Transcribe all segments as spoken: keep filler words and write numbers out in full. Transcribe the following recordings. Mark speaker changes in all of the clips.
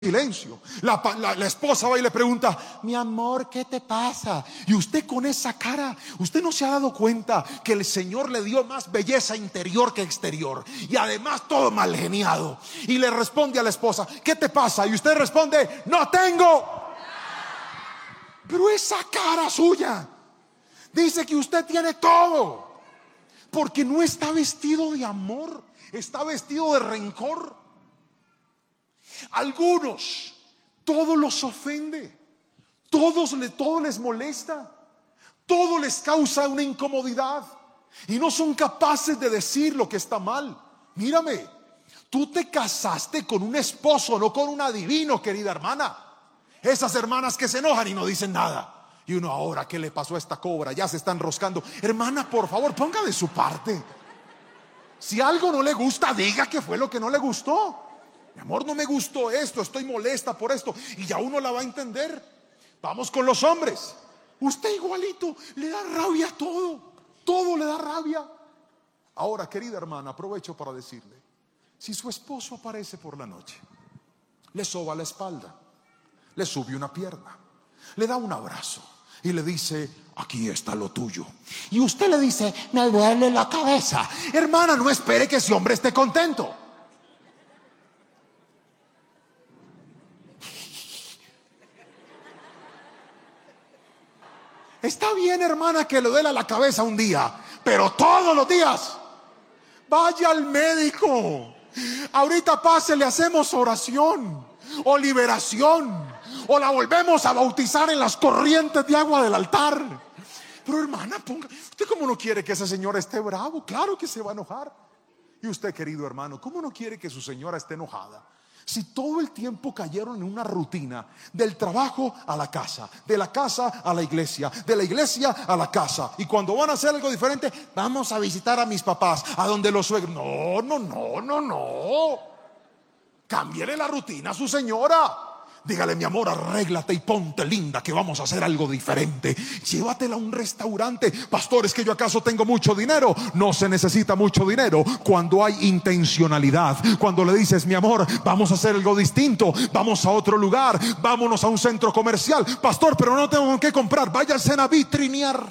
Speaker 1: silencio. La, la, la esposa va y le pregunta: mi amor, ¿qué te pasa? Y usted con esa cara, usted no se ha dado cuenta que el Señor le dio más belleza interior que exterior, y además todo mal geniado. Y le responde a la esposa: ¿qué te pasa? Y usted responde: no tengo. Pero esa cara suya dice que usted tiene todo, porque no está vestido de amor, está vestido de rencor. Algunos, todo los ofende, todos, todo les molesta, todo les causa una incomodidad, y no son capaces de decir lo que está mal. Mírame, tú te casaste con un esposo, no con un adivino, querida hermana. Esas hermanas que se enojan y no dicen nada. Y uno: ahora, ¿qué le pasó a esta cobra? Ya se está enroscando. Hermana, por favor, ponga de su parte. Si algo no le gusta, diga qué fue lo que no le gustó. Mi amor, no me gustó esto, estoy molesta por esto, y ya uno la va a entender. Vamos con los hombres. Usted igualito, le da rabia a todo, todo le da rabia. Ahora, querida hermana, aprovecho para decirle: si su esposo aparece por la noche, le soba la espalda, le sube una pierna, le da un abrazo y le dice: aquí está lo tuyo, y usted le dice: me duele la cabeza, hermana, no espere que ese hombre esté contento. Está bien, hermana, que le duela la cabeza un día, pero todos los días vaya al médico. Ahorita pase, le hacemos oración o liberación, o la volvemos a bautizar en las corrientes de agua del altar. Pero hermana, ponga, ¿usted cómo no quiere que ese señor esté bravo? Claro que se va a enojar. Y usted, querido hermano, ¿cómo no quiere que su señora esté enojada? Si todo el tiempo cayeron en una rutina, del trabajo a la casa, de la casa a la iglesia, de la iglesia a la casa, y cuando van a hacer algo diferente: vamos a visitar a mis papás, a donde los suegros. No, no, no, no, no. Cámbiele la rutina a su señora. Dígale: mi amor, arréglate y ponte linda, que vamos a hacer algo diferente. Llévatela a un restaurante. Pastor, ¿es que yo acaso tengo mucho dinero? No se necesita mucho dinero cuando hay intencionalidad. Cuando le dices: mi amor, vamos a hacer algo distinto, vamos a otro lugar, vámonos a un centro comercial. Pastor, pero no tengo que comprar. Váyanse a vitrinear.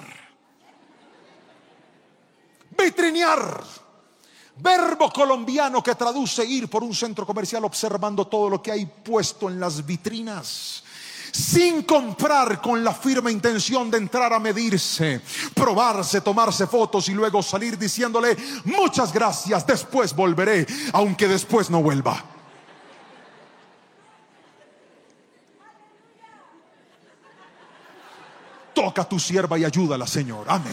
Speaker 1: Vitrinear, verbo colombiano que traduce ir por un centro comercial observando todo lo que hay puesto en las vitrinas, sin comprar, con la firme intención de entrar a medirse, probarse, tomarse fotos y luego salir diciéndole: muchas gracias, después volveré, aunque después no vuelva. Toca a tu sierva y ayúdala, Señor. Amén.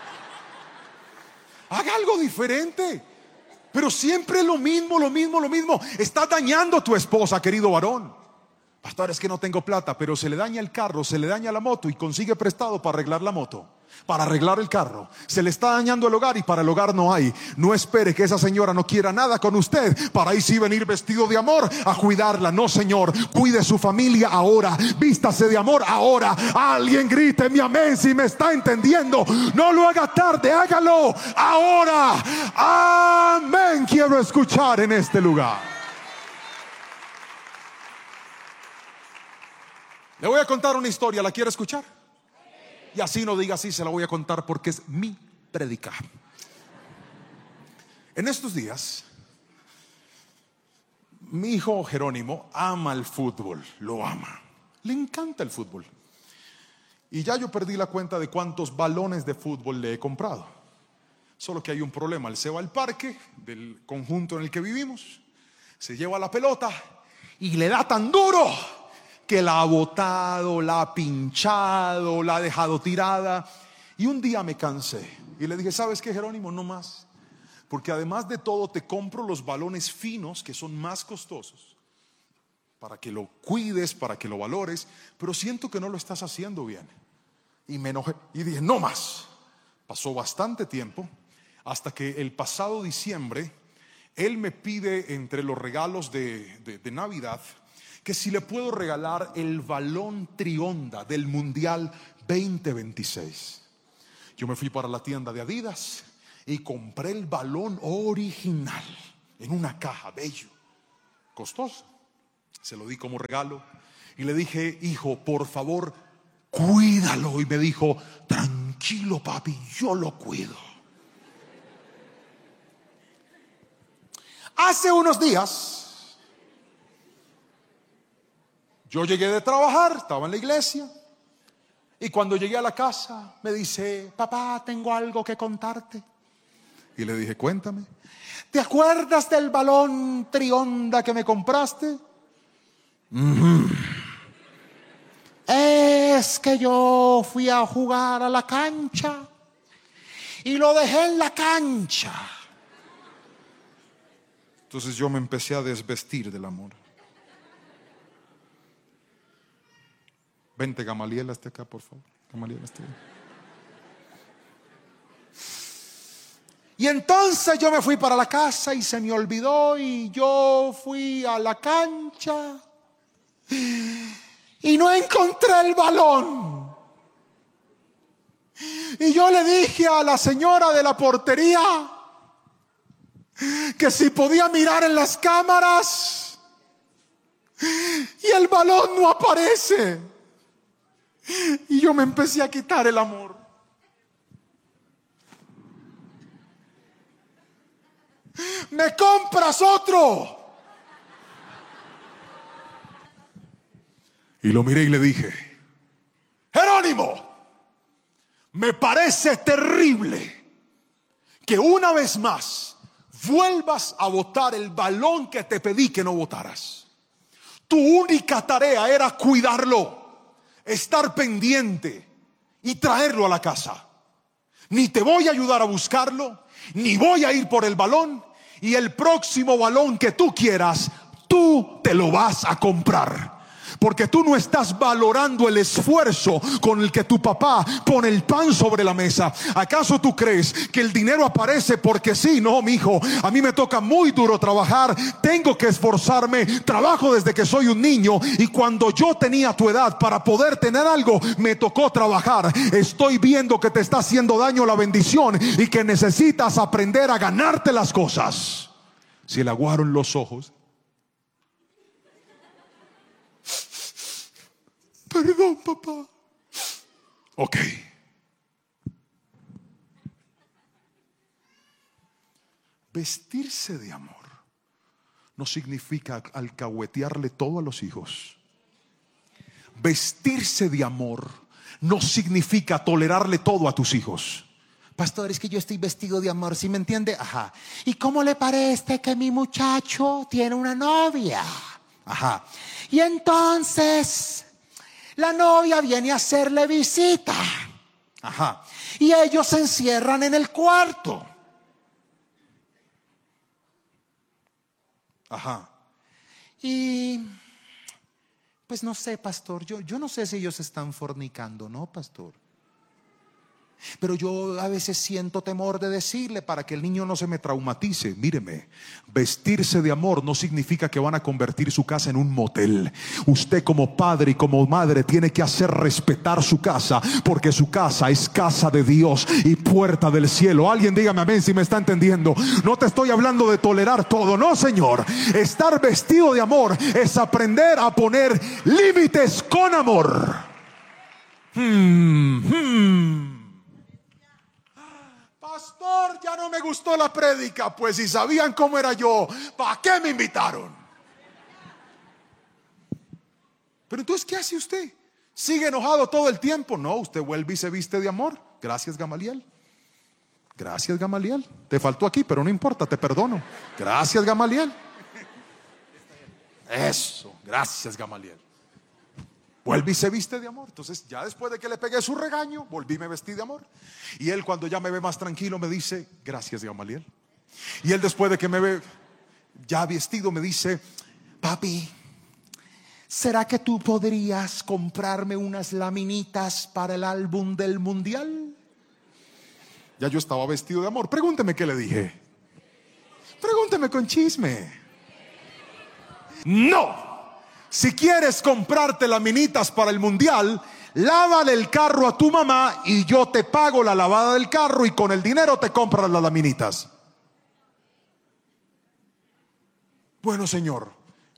Speaker 1: Haga algo diferente. Pero siempre lo mismo, lo mismo, lo mismo. Estás dañando a tu esposa, querido varón. Pastor, es que no tengo plata, pero se le daña el carro, se le daña la moto y consigue prestado para arreglar la moto, para arreglar el carro. Se le está dañando el hogar y para el hogar no hay. No espere que esa señora no quiera nada con usted para ahí sí venir vestido de amor a cuidarla. No, señor, cuide su familia ahora, vístase de amor ahora. Alguien grite mi amén si me está entendiendo. No lo haga tarde, hágalo ahora. Amén. Quiero escuchar en este lugar. Le voy a contar una historia, ¿la quiere escuchar? Y así no diga así, se la voy a contar porque es mi predica. En estos días, mi hijo Jerónimo ama el fútbol, lo ama, le encanta el fútbol. Y ya yo perdí la cuenta de cuántos balones de fútbol le he comprado. Solo que hay un problema: él se va al parque del conjunto en el que vivimos, se lleva la pelota y le da tan duro que la ha botado, la ha pinchado, la ha dejado tirada. Y un día me cansé y le dije: ¿sabes qué, Jerónimo? No más, porque además de todo te compro los balones finos, que son más costosos, para que lo cuides, para que lo valores, pero siento que no lo estás haciendo bien. Y me enojé y dije: no más. Pasó bastante tiempo hasta que el pasado diciembre él me pide, entre los regalos de, de, de Navidad, que si le puedo regalar el balón Trionda del Mundial veinte veintiséis. Yo me fui para la tienda de Adidas y compré el balón original en una caja, bello, costoso. Se lo di como regalo y le dije: hijo, por favor, cuídalo. Y me dijo: tranquilo, papi, yo lo cuido. Hace unos días yo llegué de trabajar, estaba en la iglesia, y cuando llegué a la casa me dice: papá, tengo algo que contarte. Y le dije: cuéntame. ¿Te acuerdas del balón Trionda que me compraste? Mm-hmm. Es que yo fui a jugar a la cancha y lo dejé en la cancha. Entonces yo me empecé a desvestir del amor. Vente, Gamaliel, hasta acá, por favor. Gamaliel, hasta acá. Y entonces yo me fui para la casa y se me olvidó, y yo fui a la cancha y no encontré el balón. Y yo le dije a la señora de la portería que si podía mirar en las cámaras, y el balón no aparece. Y yo me empecé a quitar el amor. ¿Me compras otro? Y lo miré y le dije: Jerónimo, me parece terrible que una vez más vuelvas a botar el balón que te pedí que no botaras. Tu única tarea era cuidarlo, estar pendiente y traerlo a la casa. Ni te voy a ayudar a buscarlo, ni voy a ir por el balón, y el próximo balón que tú quieras, tú te lo vas a comprar. Porque tú no estás valorando el esfuerzo con el que tu papá pone el pan sobre la mesa. ¿Acaso tú crees que el dinero aparece porque sí? No, mi hijo, a mí me toca muy duro trabajar, tengo que esforzarme, trabajo desde que soy un niño, y cuando yo tenía tu edad para poder tener algo, me tocó trabajar. Estoy viendo que te está haciendo daño la bendición y que necesitas aprender a ganarte las cosas. Se le aguaron los ojos. Perdón, papá. Ok. Vestirse de amor no significa alcahuetearle todo a los hijos. Vestirse de amor no significa tolerarle todo a tus hijos. Pastor, es que yo estoy vestido de amor, ¿sí me entiende? Ajá. ¿Y cómo le parece que mi muchacho tiene una novia? Ajá. Y entonces la novia viene a hacerle visita. Ajá. Y ellos se encierran en el cuarto. Ajá. Y pues no sé, pastor, yo, yo no sé si ellos están fornicando, ¿no, pastor? Pero yo a veces siento temor de decirle para que el niño no se me traumatice. Míreme, vestirse de amor no significa que van a convertir su casa en un motel. Usted como padre y como madre tiene que hacer respetar su casa, porque su casa es casa de Dios y puerta del cielo. Alguien dígame amén si me está entendiendo. No te estoy hablando de tolerar todo, no, señor. Estar vestido de amor es aprender a poner límites con amor. Hmm, hmm. Pastor, ya no me gustó la prédica. Pues si sabían cómo era yo, ¿para qué me invitaron? Pero entonces, ¿qué hace usted? ¿Sigue enojado todo el tiempo? No, usted vuelve y se viste de amor. Gracias, Gamaliel. Gracias, Gamaliel. Te faltó aquí, pero no importa, te perdono. Gracias, Gamaliel. Eso, gracias, Gamaliel. Vuelve y se viste de amor. Entonces ya después de que le pegué su regaño, volví y me vestí de amor. Y él, cuando ya me ve más tranquilo, me dice: gracias, Gamaliel. Y él, después de que me ve ya vestido, me dice: papi, ¿será que tú podrías comprarme unas laminitas para el álbum del mundial? Ya yo estaba vestido de amor. Pregúnteme qué le dije. Pregúnteme con chisme. No. Si quieres comprarte laminitas para el mundial, lávale el carro a tu mamá y yo te pago la lavada del carro, y con el dinero te compras las laminitas. Bueno, señor,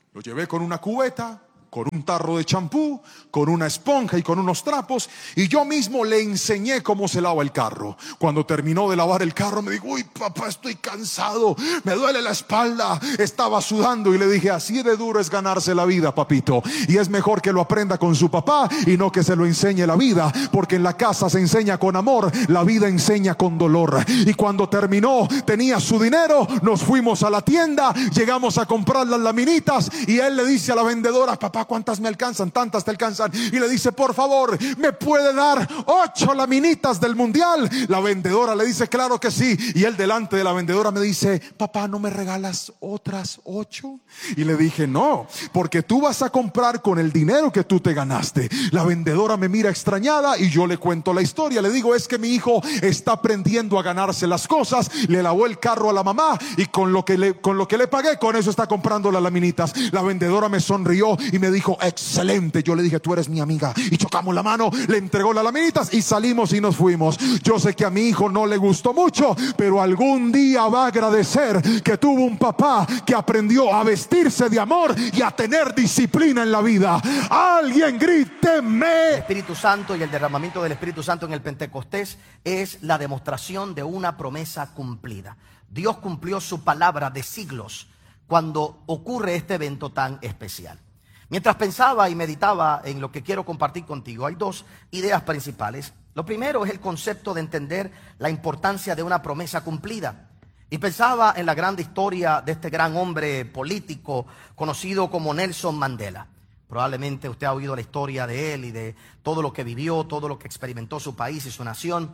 Speaker 1: Lo llevé con una cubeta, con un tarro de champú, con una esponja y con unos trapos, y yo mismo le enseñé cómo se lava el carro. Cuando terminó de lavar el carro me dijo: uy, papá, estoy cansado, me duele la espalda, estaba sudando. Y le dije: así de duro es ganarse la vida, papito, y es mejor que lo aprenda con su papá y no que se lo enseñe la vida, porque en la casa se enseña con amor, la vida enseña con dolor. Y cuando terminó, tenía su dinero, nos fuimos a la tienda, llegamos a comprar las laminitas, y él le dice a la vendedora: papá, ¿cuántas me alcanzan? Tantas te alcanzan. Y le dice: por favor, ¿me puede dar ocho laminitas del mundial? La vendedora le dice: claro que sí. Y él delante de la vendedora me dice: papá, ¿no me regalas otras ocho? Y le dije: no, porque tú vas a comprar con el dinero que tú te ganaste. La vendedora me mira extrañada y yo le cuento la historia. Le digo: es que mi hijo está aprendiendo a ganarse las cosas. Le lavó el carro a la mamá y con lo que le, con lo que le pagué, con eso está comprando las laminitas. La vendedora me sonrió y me dijo: excelente. Yo le dije: tú eres mi amiga. Y chocamos la mano, le entregó las laminitas y salimos y nos fuimos. Yo sé que a mi hijo no le gustó mucho, pero algún día va a agradecer que tuvo un papá que aprendió a vestirse de amor y a tener disciplina en la vida. Alguien gríteme.
Speaker 2: El Espíritu Santo y el derramamiento del Espíritu Santo en el Pentecostés es la demostración de una promesa cumplida. Dios cumplió su palabra de siglos cuando ocurre este evento tan especial. Mientras pensaba y meditaba en lo que quiero compartir contigo, hay dos ideas principales. Lo primero es el concepto de entender la importancia de una promesa cumplida. Y pensaba en la grande historia de este gran hombre político conocido como Nelson Mandela. Probablemente usted ha oído la historia de él y de todo lo que vivió, todo lo que experimentó su país y su nación.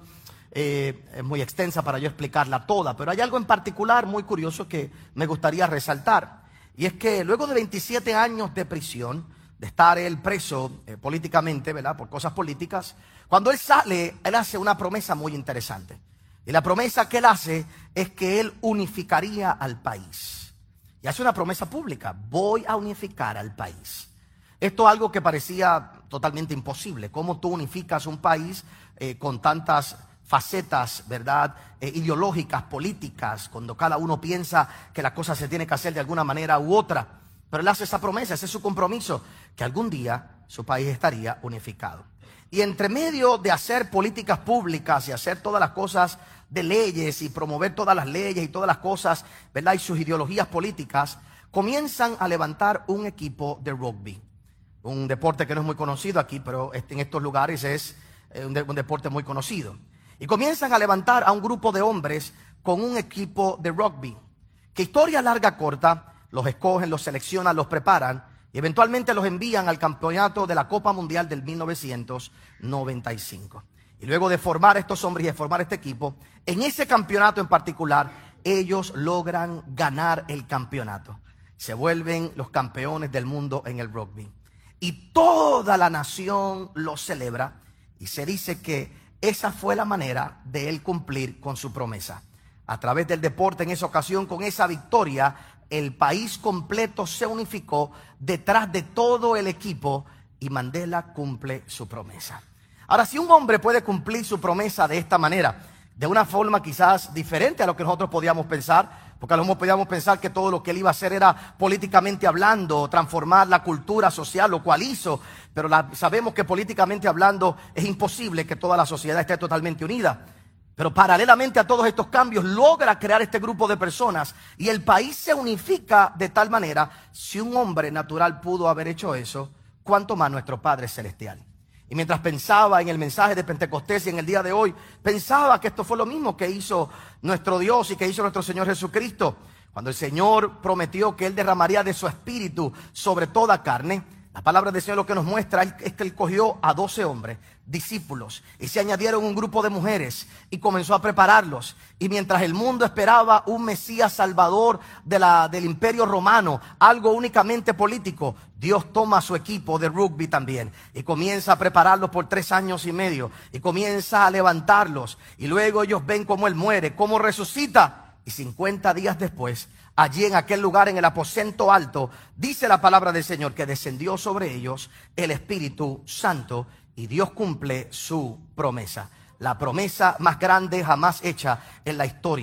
Speaker 2: Eh, es muy extensa para yo explicarla toda, pero hay algo en particular muy curioso que me gustaría resaltar. Y es que luego de veintisiete años de prisión, de estar él preso eh, políticamente, ¿verdad?, por cosas políticas, cuando él sale, él hace una promesa muy interesante. Y la promesa que él hace es que él unificaría al país. Y hace una promesa pública: voy a unificar al país. Esto es algo que parecía totalmente imposible. ¿Cómo tú unificas un país eh, con tantas facetas, verdad, eh, ideológicas, políticas, cuando cada uno piensa que la cosa se tiene que hacer de alguna manera u otra? Pero él hace esa promesa, ese es su compromiso, que algún día su país estaría unificado. Y entre medio de hacer políticas públicas y hacer todas las cosas de leyes y promover todas las leyes y todas las cosas, ¿verdad?, y sus ideologías políticas, comienzan a levantar un equipo de rugby. Un deporte que no es muy conocido aquí, pero en estos lugares es un, de, un deporte muy conocido. Y comienzan a levantar a un grupo de hombres con un equipo de rugby. Que historia larga corta, los escogen, los seleccionan, los preparan y eventualmente los envían al campeonato de la Copa Mundial del mil novecientos noventa y cinco. Y luego de formar a estos hombres y de formar este equipo, en ese campeonato en particular, ellos logran ganar el campeonato. Se vuelven los campeones del mundo en el rugby. Y toda la nación lo celebra y se dice que esa fue la manera de él cumplir con su promesa. A través del deporte, en esa ocasión, con esa victoria, el país completo se unificó detrás de todo el equipo y Mandela cumple su promesa. Ahora, si un hombre puede cumplir su promesa de esta manera, de una forma quizás diferente a lo que nosotros podíamos pensar, porque a lo mejor podíamos pensar que todo lo que él iba a hacer era políticamente hablando, transformar la cultura social, lo cual hizo, pero la, sabemos que políticamente hablando es imposible que toda la sociedad esté totalmente unida. Pero paralelamente a todos estos cambios logra crear este grupo de personas y el país se unifica de tal manera. Si un hombre natural pudo haber hecho eso, ¿cuánto más nuestro Padre Celestial? Y mientras pensaba en el mensaje de Pentecostés y en el día de hoy, pensaba que esto fue lo mismo que hizo nuestro Dios y que hizo nuestro Señor Jesucristo. Cuando el Señor prometió que Él derramaría de su espíritu sobre toda carne, la palabra del Señor lo que nos muestra es que Él cogió a doce hombres, discípulos, y se añadieron un grupo de mujeres y comenzó a prepararlos. Y mientras el mundo esperaba un Mesías salvador de la, del imperio romano, algo únicamente político, Dios toma a su equipo de rugby también y comienza a prepararlos por tres años y medio y comienza a levantarlos. Y luego ellos ven cómo Él muere, cómo resucita, y cincuenta días después, allí en aquel lugar, en el aposento alto, dice la palabra del Señor que descendió sobre ellos el Espíritu Santo y Dios cumple su promesa. La promesa más grande jamás hecha en la historia.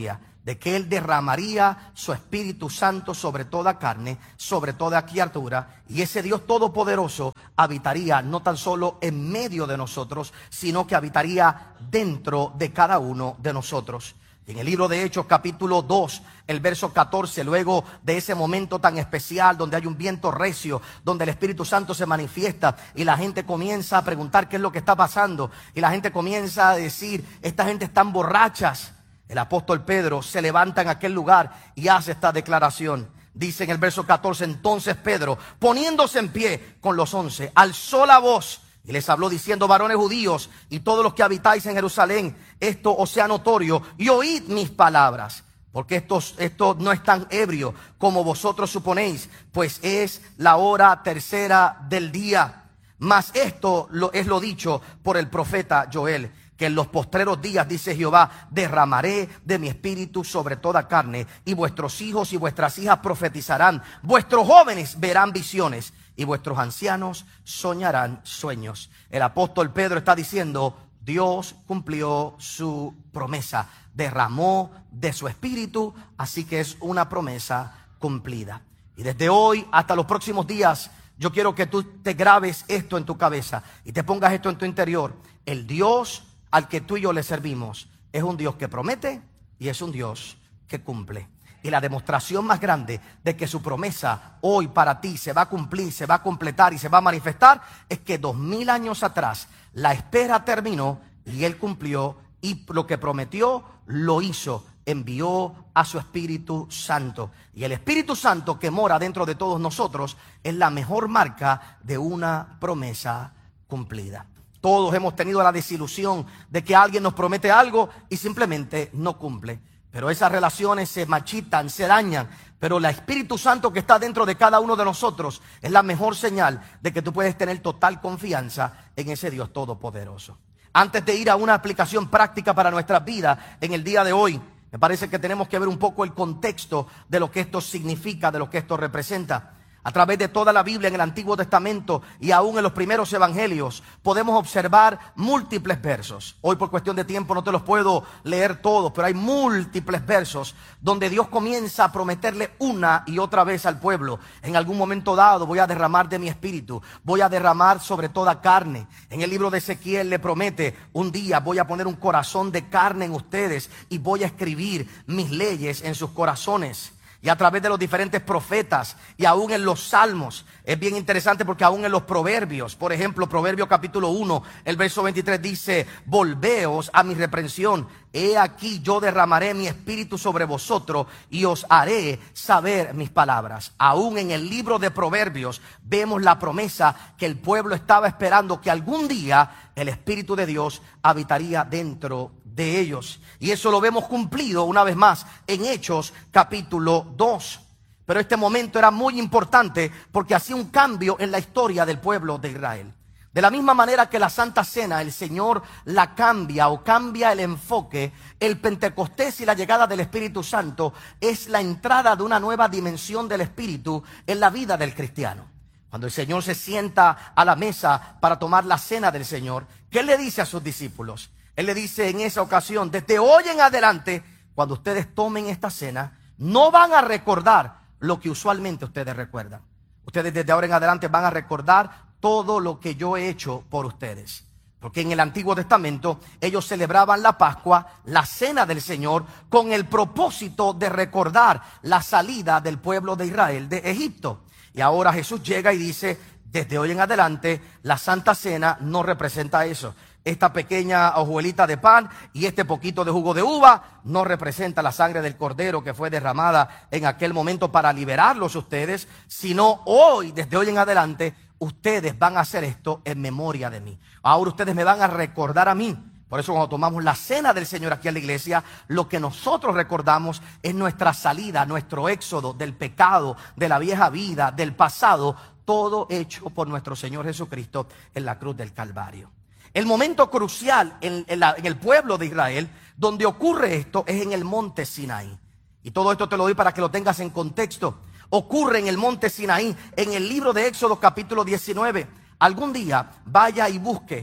Speaker 2: de que Él derramaría su Espíritu Santo sobre toda carne, sobre toda criatura, y ese Dios todopoderoso habitaría no tan solo en medio de nosotros, sino que habitaría dentro de cada uno de nosotros. Y en el libro de Hechos capítulo dos, el verso catorce, luego de ese momento tan especial donde hay un viento recio, donde el Espíritu Santo se manifiesta y la gente comienza a preguntar qué es lo que está pasando, y la gente comienza a decir, esta gente están borrachas. El apóstol Pedro se levanta en aquel lugar y hace esta declaración. Dice en el verso catorce, entonces Pedro, poniéndose en pie con los once, alzó la voz y les habló diciendo, varones judíos y todos los que habitáis en Jerusalén, esto os sea notorio y oíd mis palabras, porque estos, estos no están ebrios como vosotros suponéis, pues es la hora tercera del día. Mas esto lo, es lo dicho por el profeta Joel, que en los postreros días, dice Jehová, derramaré de mi espíritu sobre toda carne, y vuestros hijos y vuestras hijas profetizarán, vuestros jóvenes verán visiones, y vuestros ancianos soñarán sueños. El apóstol Pedro está diciendo, Dios cumplió su promesa, derramó de su espíritu, así que es una promesa cumplida. Y desde hoy hasta los próximos días, yo quiero que tú te grabes esto en tu cabeza y te pongas esto en tu interior. El Dios al que tú y yo le servimos es un Dios que promete y es un Dios que cumple. Y la demostración más grande de que su promesa hoy para ti se va a cumplir, se va a completar y se va a manifestar es que dos mil años atrás la espera terminó y Él cumplió, y lo que prometió lo hizo. Envió a su Espíritu Santo, y el Espíritu Santo que mora dentro de todos nosotros es la mejor marca de una promesa cumplida. Todos hemos tenido la desilusión de que alguien nos promete algo y simplemente no cumple. Pero esas relaciones se marchitan, se dañan. Pero el Espíritu Santo que está dentro de cada uno de nosotros es la mejor señal de que tú puedes tener total confianza en ese Dios todopoderoso. Antes de ir a una aplicación práctica para nuestras vidas en el día de hoy, me parece que tenemos que ver un poco el contexto de lo que esto significa, de lo que esto representa. A través de toda la Biblia en el Antiguo Testamento y aún en los primeros evangelios podemos observar múltiples versos. Hoy por cuestión de tiempo no te los puedo leer todos, pero hay múltiples versos donde Dios comienza a prometerle una y otra vez al pueblo. En algún momento dado voy a derramar de mi espíritu, voy a derramar sobre toda carne. En el libro de Ezequiel le promete, un día voy a poner un corazón de carne en ustedes y voy a escribir mis leyes en sus corazones. Y a través de los diferentes profetas y aún en los salmos, es bien interesante porque aún en los proverbios, por ejemplo, Proverbio capítulo uno, el verso veintitrés dice, volveos a mi reprensión, he aquí yo derramaré mi espíritu sobre vosotros y os haré saber mis palabras. Aún en el libro de Proverbios vemos la promesa que el pueblo estaba esperando, que algún día el Espíritu de Dios habitaría dentro de ellos. Y eso lo vemos cumplido una vez más en Hechos capítulo dos. Pero este momento era muy importante porque hacía un cambio en la historia del pueblo de Israel. De la misma manera que la Santa Cena, el Señor la cambia o cambia el enfoque, el Pentecostés y la llegada del Espíritu Santo es la entrada de una nueva dimensión del Espíritu en la vida del cristiano. Cuando el Señor se sienta a la mesa para tomar la cena del Señor, ¿qué le dice a sus discípulos? Él le dice en esa ocasión, desde hoy en adelante, cuando ustedes tomen esta cena, no van a recordar lo que usualmente ustedes recuerdan. Ustedes desde ahora en adelante van a recordar todo lo que yo he hecho por ustedes. Porque en el Antiguo Testamento ellos celebraban la Pascua, la cena del Señor, con el propósito de recordar la salida del pueblo de Israel de Egipto. Y ahora Jesús llega y dice, desde hoy en adelante, la Santa Cena no representa eso. Esta pequeña hojuelita de pan y este poquito de jugo de uva no representa la sangre del cordero que fue derramada en aquel momento para liberarlos ustedes, sino hoy, desde hoy en adelante, ustedes van a hacer esto en memoria de mí. Ahora ustedes me van a recordar a mí. Por eso cuando tomamos la cena del Señor aquí en la iglesia, lo que nosotros recordamos es nuestra salida, nuestro éxodo del pecado, de la vieja vida, del pasado, todo hecho por nuestro Señor Jesucristo en la cruz del Calvario. El momento crucial en, en, la, en el pueblo de Israel, donde ocurre esto, es en el monte Sinaí. Y todo esto te lo doy para que lo tengas en contexto. Ocurre en el monte Sinaí, en el libro de Éxodo capítulo diecinueve. Algún día vaya y busque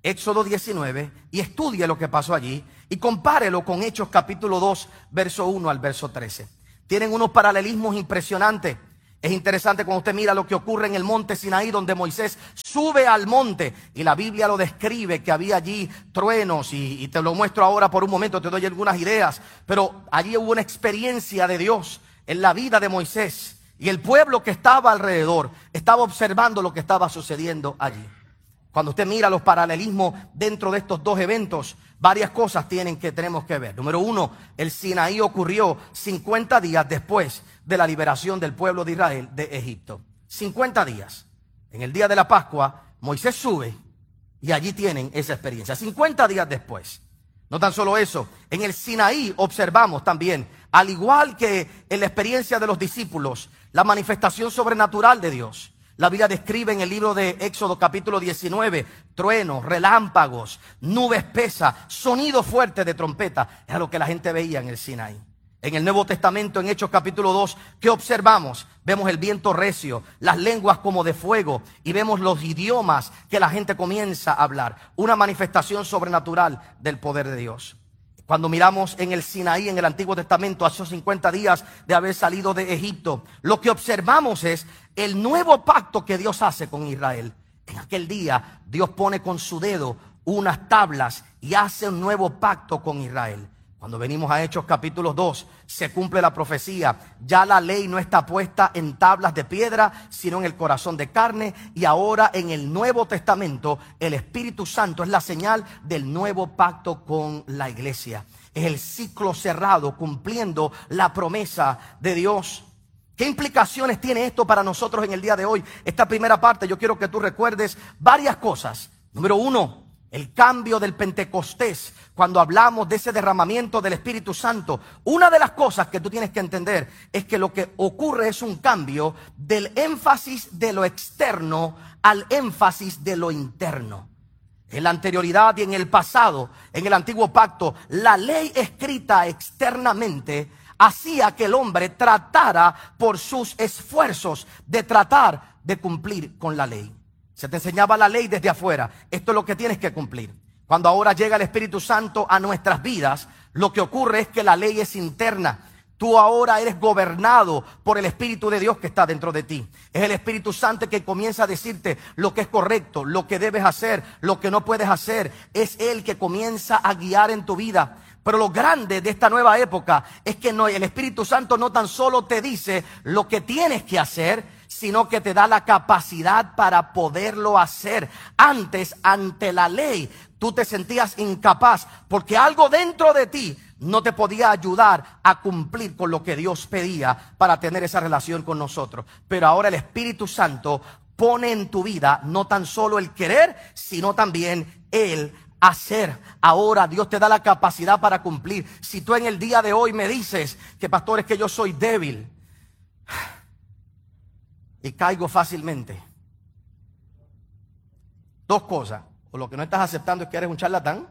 Speaker 2: Éxodo diecinueve y estudie lo que pasó allí y compárelo con Hechos capítulo dos, verso uno al verso trece. Tienen unos paralelismos impresionantes. Es interesante cuando usted mira lo que ocurre en el monte Sinaí, donde Moisés sube al monte y la Biblia lo describe, que había allí truenos, y, y te lo muestro ahora por un momento, te doy algunas ideas, pero allí hubo una experiencia de Dios en la vida de Moisés, y el pueblo que estaba alrededor estaba observando lo que estaba sucediendo allí. Cuando usted mira los paralelismos dentro de estos dos eventos, varias cosas tienen que, tenemos que ver. Número uno, el Sinaí ocurrió cincuenta días después de la liberación del pueblo de Israel de Egipto. cincuenta días. En el día de la Pascua, Moisés sube y allí tienen esa experiencia. cincuenta días después. No tan solo eso, en el Sinaí observamos también, al igual que en la experiencia de los discípulos, la manifestación sobrenatural de Dios. La Biblia describe en el libro de Éxodo capítulo diecinueve, truenos, relámpagos, nube espesa, sonido fuerte de trompeta. Es lo que la gente veía en el Sinaí. En el Nuevo Testamento, en Hechos capítulo dos, ¿qué observamos? Vemos el viento recio, las lenguas como de fuego y vemos los idiomas que la gente comienza a hablar. Una manifestación sobrenatural del poder de Dios. Cuando miramos en el Sinaí, en el Antiguo Testamento, a esos cincuenta días de haber salido de Egipto, lo que observamos es el nuevo pacto que Dios hace con Israel. En aquel día, Dios pone con su dedo unas tablas y hace un nuevo pacto con Israel. Cuando venimos a Hechos capítulo dos, se cumple la profecía. Ya la ley no está puesta en tablas de piedra, sino en el corazón de carne. Y ahora en el Nuevo Testamento, el Espíritu Santo es la señal del nuevo pacto con la iglesia. Es el ciclo cerrado, cumpliendo la promesa de Dios. ¿Qué implicaciones tiene esto para nosotros en el día de hoy? Esta primera parte yo quiero que tú recuerdes varias cosas. Número uno, el cambio del Pentecostés. Cuando hablamos de ese derramamiento del Espíritu Santo, una de las cosas que tú tienes que entender es que lo que ocurre es un cambio del énfasis de lo externo al énfasis de lo interno. En la anterioridad y en el pasado, en el antiguo pacto, la ley escrita externamente hacía que el hombre tratara por sus esfuerzos de tratar de cumplir con la ley. Se te enseñaba la ley desde afuera. Esto es lo que tienes que cumplir. Cuando ahora llega el Espíritu Santo a nuestras vidas, lo que ocurre es que la ley es interna. Tú ahora eres gobernado por el Espíritu de Dios que está dentro de ti. Es el Espíritu Santo que comienza a decirte lo que es correcto, lo que debes hacer, lo que no puedes hacer. Es Él que comienza a guiar en tu vida. Pero lo grande de esta nueva época es que no, el Espíritu Santo no tan solo te dice lo que tienes que hacer, sino que te da la capacidad para poderlo hacer. Antes, ante la ley, tú te sentías incapaz porque algo dentro de ti no te podía ayudar a cumplir con lo que Dios pedía para tener esa relación con nosotros. Pero ahora el Espíritu Santo pone en tu vida no tan solo el querer, sino también el hacer. Ahora Dios te da la capacidad para cumplir. Si tú en el día de hoy me dices que pastor, es que yo soy débil y caigo fácilmente, dos cosas: o lo que no estás aceptando es que eres un charlatán,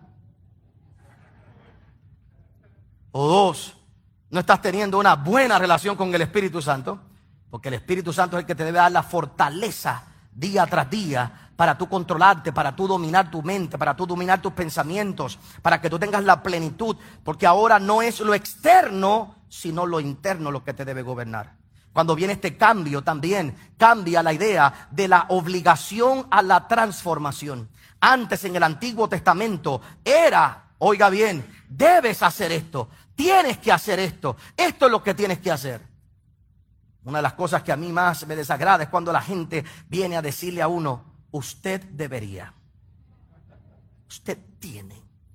Speaker 2: o dos, no estás teniendo una buena relación con el Espíritu Santo, porque el Espíritu Santo es el que te debe dar la fortaleza día tras día para tú controlarte, para tú dominar tu mente, para tú dominar tus pensamientos, para que tú tengas la plenitud, porque ahora no es lo externo, sino lo interno lo que te debe gobernar. Cuando viene este cambio, también cambia la idea de la obligación a la transformación. Antes, en el Antiguo Testamento, era, oiga bien, debes hacer esto, tienes que hacer esto, esto es lo que tienes que hacer. Una de las cosas que a mí más me desagrada es cuando la gente viene a decirle a uno: usted debería, usted tiene.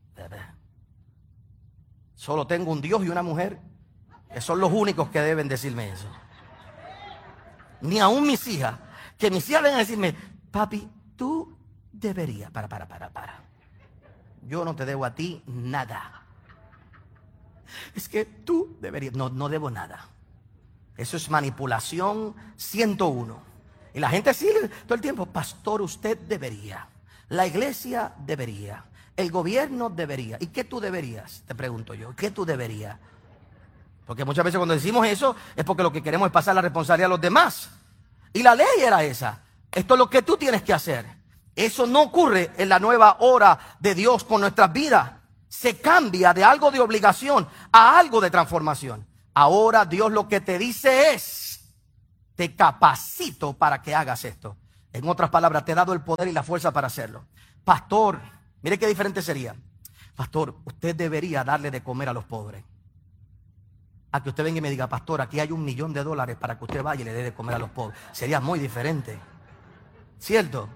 Speaker 2: Solo tengo un Dios y una mujer, que son los únicos que deben decirme eso. Ni aún mis hijas, que mis hijas vengan a decirme: papi, tú deberías. Para, para, para, para. Yo no te debo a ti nada. Es que tú deberías. No, no debo nada. Eso es manipulación ciento uno. Y la gente sigue todo el tiempo: pastor, usted debería. La iglesia debería. El gobierno debería. ¿Y qué tú deberías? Te pregunto yo. ¿Qué tú deberías? Porque muchas veces cuando decimos eso es porque lo que queremos es pasar la responsabilidad a los demás. Y la ley era esa. Esto es lo que tú tienes que hacer. Eso no ocurre en la nueva hora de Dios con nuestras vidas. Se cambia de algo de obligación a algo de transformación. Ahora Dios lo que te dice es: te capacito para que hagas esto. En otras palabras, te he dado el poder y la fuerza para hacerlo. Pastor, mire qué diferente sería. Pastor, usted debería darle de comer a los pobres. A que usted venga y me diga: pastor, aquí hay un millón de dólares para que usted vaya y le dé de comer a los pobres. Sería muy diferente. ¿Cierto?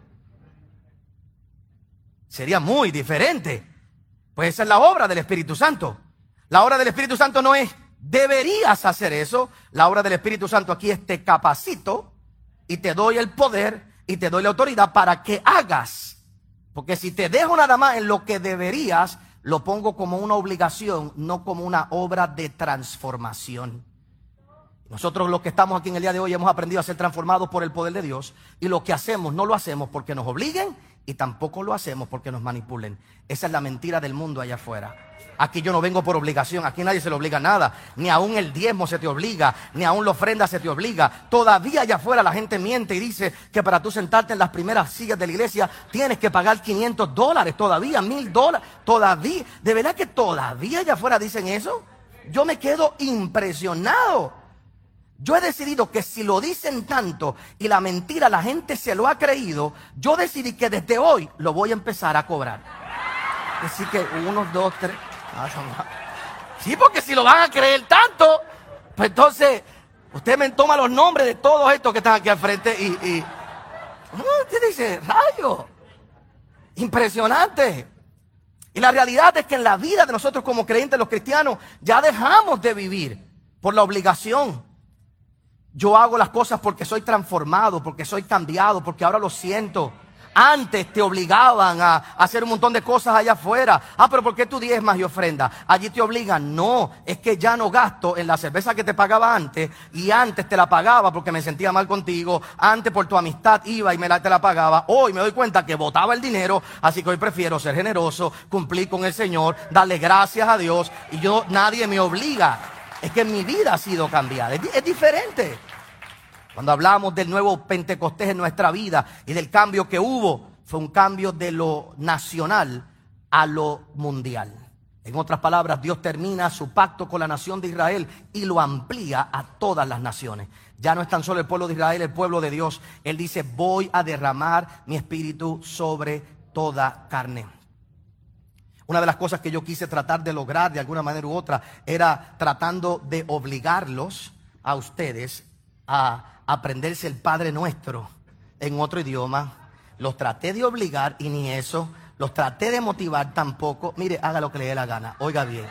Speaker 2: Sería muy diferente. Pues esa es la obra del Espíritu Santo. La obra del Espíritu Santo no es deberías hacer eso. La obra del Espíritu Santo aquí es: te capacito y te doy el poder y te doy la autoridad para que hagas. Porque si te dejo nada más en lo que deberías, lo pongo como una obligación, no como una obra de transformación. Nosotros los que estamos aquí en el día de hoy hemos aprendido a ser transformados por el poder de Dios. Y lo que hacemos no lo hacemos porque nos obliguen y tampoco lo hacemos porque nos manipulen. Esa es la mentira del mundo allá afuera. Aquí yo no vengo por obligación, aquí nadie se le obliga a nada. Ni aún el diezmo se te obliga, ni aún la ofrenda se te obliga. Todavía allá afuera la gente miente y dice que para tú sentarte en las primeras sillas de la iglesia tienes que pagar quinientos dólares, todavía mil dólares, todavía. ¿De verdad que todavía allá afuera dicen eso? Yo me quedo impresionado. Yo he decidido que si lo dicen tanto y la mentira la gente se lo ha creído, yo decidí que desde hoy lo voy a empezar a cobrar. Así que uno, dos, tres. Sí, porque si lo van a creer tanto, pues entonces usted me toma los nombres de todos estos que están aquí al frente y, y usted dice: rayo, impresionante. Y la realidad es que en la vida de nosotros como creyentes, los cristianos, ya dejamos de vivir por la obligación. Yo hago las cosas porque soy transformado, porque soy cambiado, porque ahora lo siento. Antes te obligaban a hacer un montón de cosas allá afuera. Ah, pero ¿por qué tú diezmas y ofrendas? Allí te obligan. No, es que ya no gasto en la cerveza que te pagaba antes. Y antes te la pagaba porque me sentía mal contigo. Antes por tu amistad iba y me la, te la pagaba. Hoy me doy cuenta que botaba el dinero. Así que hoy prefiero ser generoso, cumplir con el Señor, darle gracias a Dios. Y yo, nadie me obliga. Es que mi vida ha sido cambiada. Es, es diferente. Cuando hablamos del nuevo Pentecostés en nuestra vida y del cambio que hubo, fue un cambio de lo nacional a lo mundial. En otras palabras, Dios termina su pacto con la nación de Israel y lo amplía a todas las naciones. Ya no es tan solo el pueblo de Israel, el pueblo de Dios. Él dice: voy a derramar mi espíritu sobre toda carne. Una de las cosas que yo quise tratar de lograr de alguna manera u otra era tratando de obligarlos a ustedes a aprenderse el Padre Nuestro en otro idioma. Los traté de obligar y ni eso. Los traté de motivar tampoco. Mire, haga lo que le dé la gana, oiga bien.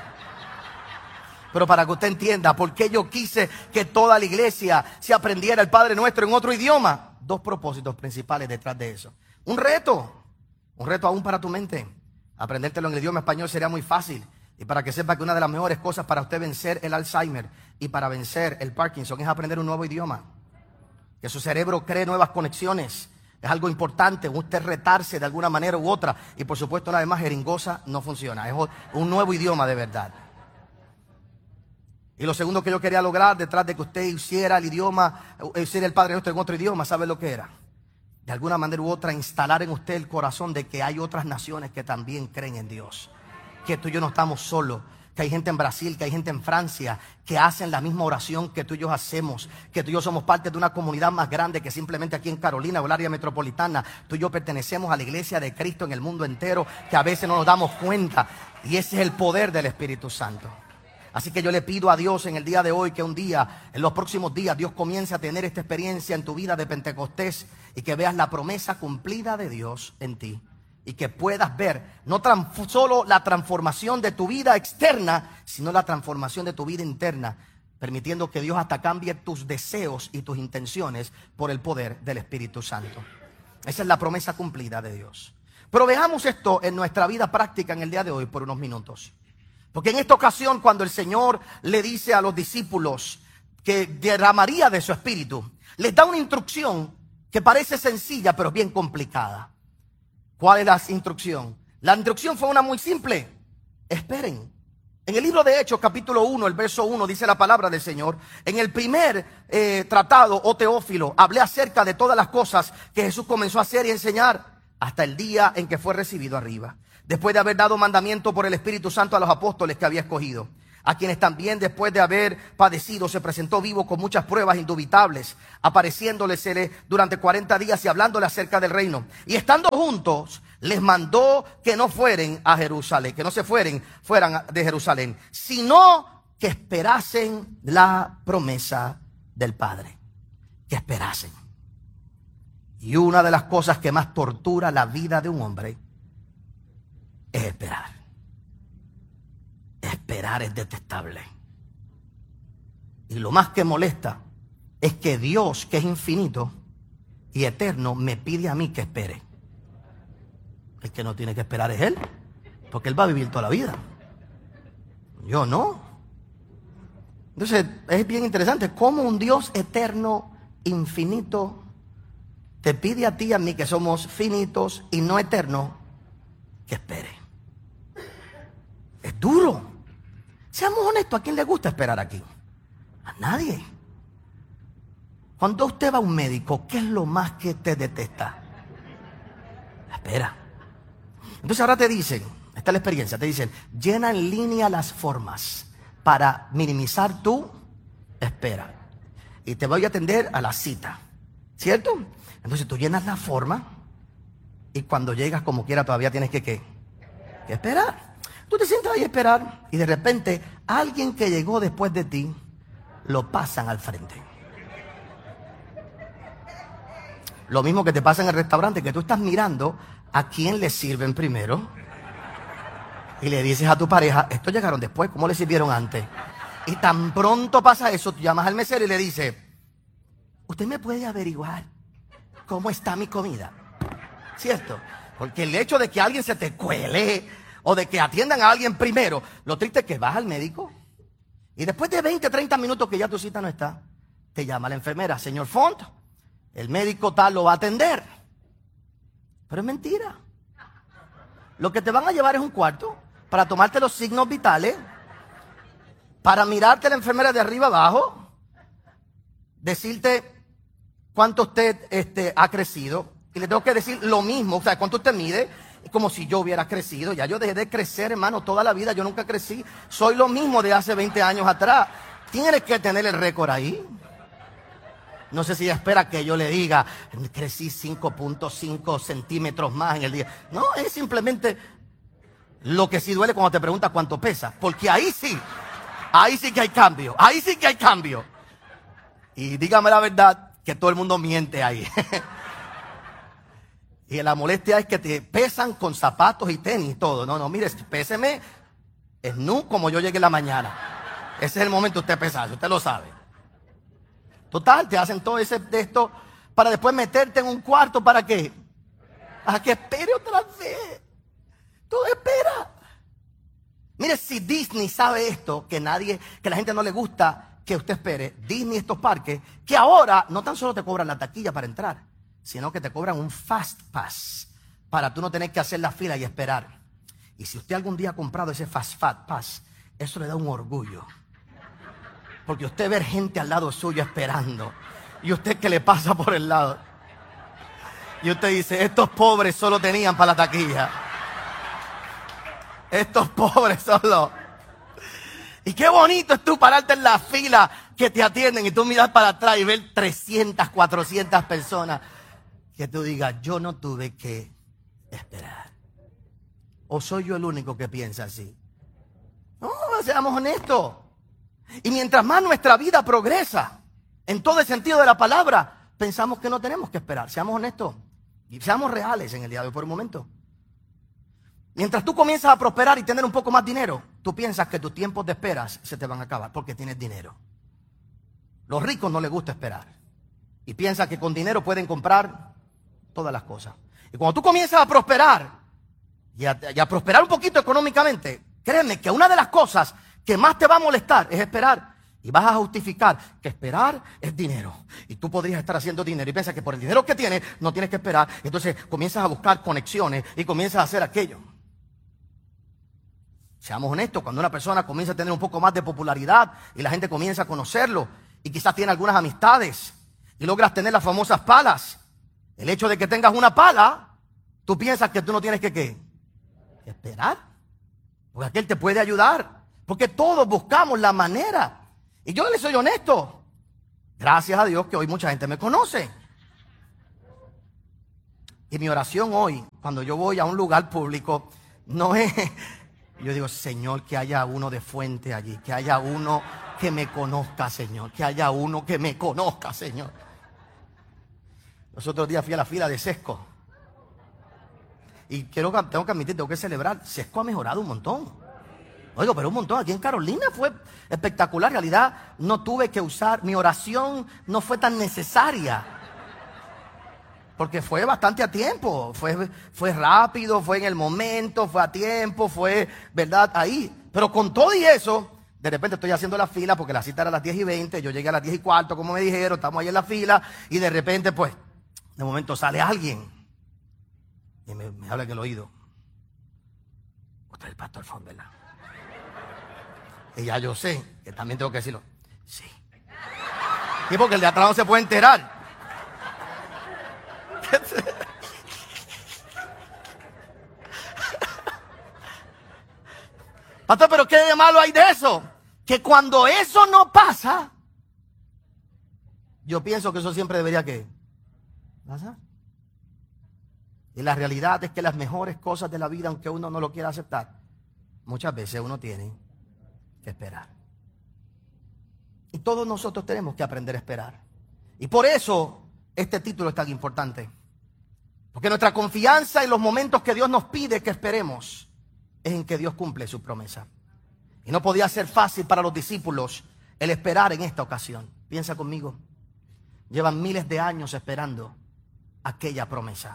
Speaker 2: Pero para que usted entienda por qué yo quise que toda la iglesia se aprendiera el Padre Nuestro en otro idioma. Dos propósitos principales detrás de eso. Un reto, un reto aún para tu mente. Aprendértelo en el idioma español sería muy fácil. Y para que sepa que una de las mejores cosas para usted vencer el Alzheimer y para vencer el Parkinson es aprender un nuevo idioma. Que su cerebro cree nuevas conexiones. Es algo importante, usted retarse de alguna manera u otra. Y por supuesto, una vez más, jeringosa no funciona. Es un nuevo idioma de verdad. Y lo segundo que yo quería lograr detrás de que usted hiciera el idioma, hiciera el Padre Nuestro en otro idioma, ¿sabe lo que era? De alguna manera u otra, instalar en usted el corazón de que hay otras naciones que también creen en Dios. Que tú y yo no estamos solos. Que hay gente en Brasil, que hay gente en Francia que hacen la misma oración que tú y yo hacemos, que tú y yo somos parte de una comunidad más grande que simplemente aquí en Carolina o el área metropolitana. Tú y yo pertenecemos a la iglesia de Cristo en el mundo entero, que a veces no nos damos cuenta, y ese es el poder del Espíritu Santo. Así que yo le pido a Dios en el día de hoy que un día, en los próximos días, Dios comience a tener esta experiencia en tu vida de Pentecostés y que veas la promesa cumplida de Dios en ti. Y que puedas ver no solo la transformación de tu vida externa, sino la transformación de tu vida interna, permitiendo que Dios hasta cambie tus deseos y tus intenciones por el poder del Espíritu Santo. Esa es la promesa cumplida de Dios. Pero veamos esto en nuestra vida práctica en el día de hoy por unos minutos. Porque en esta ocasión, cuando el Señor le dice a los discípulos que derramaría de su Espíritu, les da una instrucción que parece sencilla, pero bien complicada. ¿Cuál es la instrucción? La instrucción fue una muy simple. Esperen. En el libro de Hechos, capítulo uno, el verso uno, dice la palabra del Señor. En el primer eh, tratado, o Teófilo, hablé acerca de todas las cosas que Jesús comenzó a hacer y enseñar. hasta el día en que fue recibido arriba, después de haber dado mandamiento por el Espíritu Santo a los apóstoles que había escogido, a quienes también después de haber padecido se presentó vivo con muchas pruebas indubitables, apareciéndoles durante cuarenta días y hablándole acerca del reino. Y estando juntos, les mandó que no fueren a Jerusalén, que no se fueren, fueran de Jerusalén, sino que esperasen la promesa del Padre. Que esperasen. Y una de las cosas que más tortura la vida de un hombre es esperar. Esperar es detestable. Y lo más que molesta es que Dios, que es infinito y eterno, me pide a mí que espere. El que no tiene que esperar es Él, porque Él va a vivir toda la vida. Yo no. Entonces es bien interesante cómo un Dios eterno, infinito, te pide a ti y a mí, que somos finitos y no eternos, que espere. Es duro. Seamos honestos, ¿a quién le gusta esperar aquí? A nadie. Cuando usted va a un médico, ¿qué es lo más que te detesta? La espera. Entonces ahora te dicen, esta es la experiencia, te dicen, llena en línea las formas para minimizar tu espera. Y te voy a atender a la cita, ¿cierto? Entonces tú llenas la forma y cuando llegas como quiera todavía tienes que, ¿qué? que esperar. Tú te sientas ahí a esperar y de repente alguien que llegó después de ti lo pasan al frente. Lo mismo que te pasa en el restaurante, que tú estás mirando a quién le sirven primero y le dices a tu pareja, estos llegaron después, ¿cómo le sirvieron antes? Y tan pronto pasa eso, tú llamas al mesero y le dices, ¿usted me puede averiguar cómo está mi comida? ¿Cierto? Porque el hecho de que alguien se te cuele o de que atiendan a alguien primero, lo triste es que vas al médico y después de veinte, treinta minutos que ya tu cita no está, te llama la enfermera, señor Font, el médico tal lo va a atender. Pero es mentira. Lo que te van a llevar es un cuarto para tomarte los signos vitales, para mirarte la enfermera de arriba abajo, decirte cuánto usted este, ha crecido, y le tengo que decir lo mismo, o sea, cuánto usted mide, como si yo hubiera crecido. Ya yo dejé de crecer, hermano, toda la vida, yo nunca crecí, soy lo mismo de hace veinte años atrás. Tienes que tener el récord ahí. No sé si ella espera que yo le diga, crecí cinco punto cinco centímetros más en el día. No, es simplemente lo que sí duele cuando te preguntas cuánto pesa, porque ahí sí, ahí sí que hay cambio, ahí sí que hay cambio. Y dígame la verdad, que todo el mundo miente ahí. Y la molestia es que te pesan con zapatos y tenis y todo. No, no, mire, péseme es nu como yo llegué en la mañana. Ese es el momento de usted pesarse, usted lo sabe. Total, te hacen todo ese de esto para después meterte en un cuarto. ¿Para qué? Para que espere otra vez. Todo espera. Mire, si Disney sabe esto, que nadie, que la gente no le gusta que usted espere, Disney, estos parques, que ahora no tan solo te cobran la taquilla para entrar, sino que te cobran un Fast Pass para tú no tener que hacer la fila y esperar. Y si usted algún día ha comprado ese Fast Pass, eso le da un orgullo. Porque usted ve gente al lado suyo esperando y usted que le pasa por el lado. Y usted dice, estos pobres solo tenían para la taquilla. Estos pobres solo. Y qué bonito es tú pararte en la fila que te atienden y tú miras para atrás y ver trescientas, cuatrocientas personas. Que tú digas, yo no tuve que esperar. ¿O soy yo el único que piensa así? No, seamos honestos. Y mientras más nuestra vida progresa, en todo el sentido de la palabra, pensamos que no tenemos que esperar. Seamos honestos y seamos reales en el día de hoy por un momento. Mientras tú comienzas a prosperar y tener un poco más dinero, tú piensas que tus tiempos de esperas se te van a acabar porque tienes dinero. Los ricos no les gusta esperar y piensan que con dinero pueden comprar todas las cosas. Y cuando tú comienzas a prosperar y a, y a prosperar un poquito económicamente, créeme que una de las cosas que más te va a molestar es esperar. Y vas a justificar que esperar es dinero. Y tú podrías estar haciendo dinero y piensas que por el dinero que tienes no tienes que esperar. Entonces comienzas a buscar conexiones y comienzas a hacer aquello. Seamos honestos, cuando una persona comienza a tener un poco más de popularidad y la gente comienza a conocerlo y quizás tiene algunas amistades y logras tener las famosas palas. El hecho de que tengas una pala, Tú piensas que tú no tienes que ¿qué? Que esperar. Porque aquel te puede ayudar. Porque todos buscamos la manera. Y yo les soy honesto. Gracias a Dios que hoy mucha gente me conoce. Y mi oración hoy, cuando yo voy a un lugar público, no es... Yo digo, Señor, que haya uno de fuente allí. Que haya uno que me conozca, Señor. Que haya uno que me conozca, Señor. Los otros días fui a la fila de Sesco. Y quiero, tengo que admitir, tengo que celebrar. Sesco ha mejorado un montón. Oigo, pero un montón. Aquí en Carolina fue espectacular. En realidad no tuve que usar, mi oración no fue tan necesaria. Porque fue bastante a tiempo. Fue, fue rápido, fue en el momento, fue a tiempo, fue, ¿verdad? Ahí. Pero con todo y eso, de repente estoy haciendo la fila porque la cita era a las diez y veinte. Yo llegué a las diez y cuarto, como me dijeron. Estamos ahí en la fila. Y de repente, pues, de momento sale alguien. Y me, me habla en el oído. Usted es el pastor Fon, ¿verdad? Y ya yo sé que también tengo que decirlo. Sí. Y porque el de atrás no se puede enterar. Pastor, pero ¿qué de malo hay de eso? Que cuando eso no pasa, yo pienso que eso siempre debería que pasar. Y la realidad es que las mejores cosas de la vida, aunque uno no lo quiera aceptar, muchas veces uno tiene que esperar. Y todos nosotros tenemos que aprender a esperar. Y por eso este título es tan importante. Porque nuestra confianza en los momentos que Dios nos pide que esperemos es en que Dios cumple su promesa. Y no podía ser fácil para los discípulos el esperar en esta ocasión. Piensa conmigo. Llevan miles de años esperando aquella promesa.